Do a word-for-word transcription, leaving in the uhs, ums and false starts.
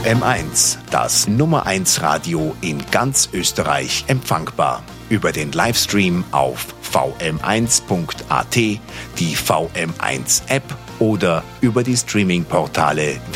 M eins, das Nummer eins Radio in ganz Österreich empfangbar. Über den Livestream auf v m eins punkt a t, die V M eins App oder über die Streaming-Portale